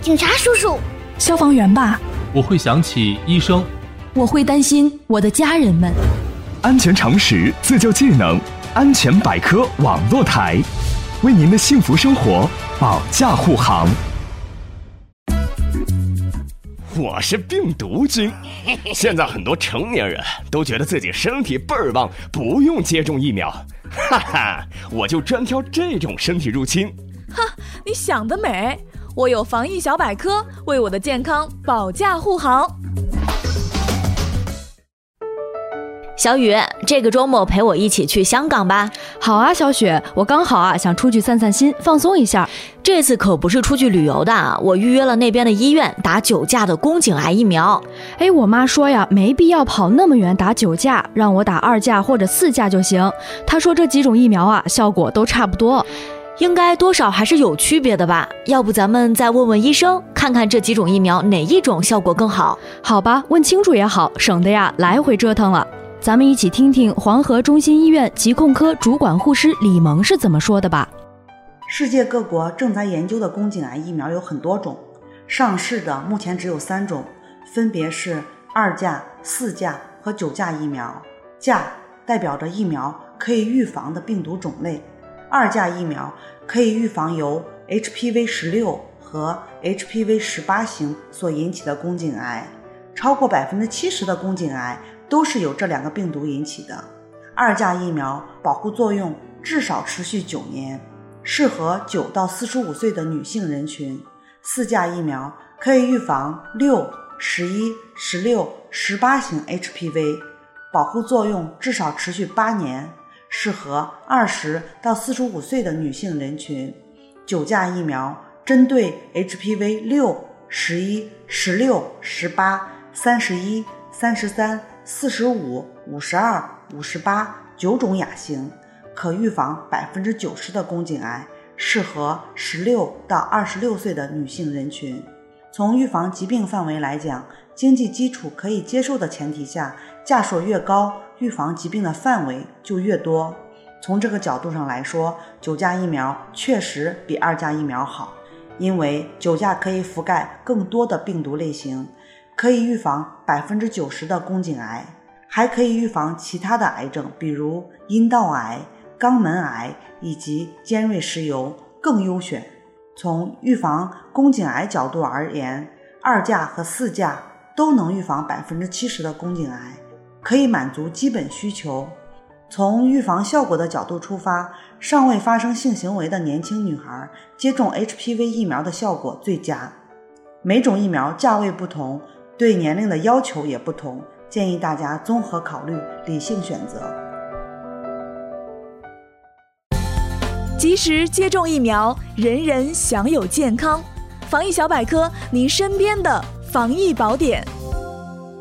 警察叔叔， 消防员吧。 我会想起医生， 我会担心我的家人们。 安全常识，自救技能，安全百科网络台，为您的幸福生活保驾护航。 我是病毒君，现在很多成年人都觉得自己身体倍儿棒，不用接种疫苗，哈哈，我就专挑这种身体入侵。 哈，你想得美！我有防疫小百科，为我的健康保驾护航。 小雨，这个周末陪我一起去香港吧。 好啊，小雪，我刚好想出去散散心，放松一下。 这次可不是出去旅游的，我预约了那边的医院打9价的宫颈癌疫苗。 我妈说呀，没必要跑那么远打9价，让我打2价或者4价就行。她说这几种疫苗效果都差不多。 应该多少还是有区别的吧？要不咱们再问问医生，看看这几种疫苗哪一种效果更好？ 好吧，问清楚也好，省得来回折腾了。咱们一起听听黄河中心医院疾控科主管护士李萌是怎么说的吧。 世界各国正在研究的宫颈癌疫苗有很多种，上市的目前只有3种，分别是2价、4价和9价疫苗。价代表着疫苗可以预防的病毒种类，2价疫苗可以预防由 HPV-16 和 HPV-18 型所引起的宫颈癌，超过 70% 的宫颈癌都是由这2个病毒引起的。2价疫苗保护作用至少持续9年，适合9到45岁的女性人群。4价疫苗可以预防6、11、16、18型 HPV， 保护作用至少持续8年，适合20到45岁的女性人群。9价疫苗针对 HPV-6、11、16、18、31、33、45、52、58 9种亚型，可预防 90% 的宫颈癌，适合16到26岁的女性人群。从预防疾病范围来讲，经济基础可以接受的前提下，价数越高，预防疾病的范围就越多。从这个角度上来说，9价疫苗确实比2价疫苗好，因为9价可以覆盖更多的病毒类型，可以预防 90% 的宫颈癌，还可以预防其他的癌症，比如阴道癌、肛门癌以及尖锐湿疣，更优选。从预防宫颈癌角度而言，2价和4价都能预防 70% 的宫颈癌，可以满足基本需求。从预防效果的角度出发，尚未发生性行为的年轻女孩接种 HPV 疫苗的效果最佳。每种疫苗价位不同，对年龄的要求也不同，建议大家综合考虑，理性选择。 及时接种疫苗，人人享有健康。防疫小百科，您身边的防疫宝典。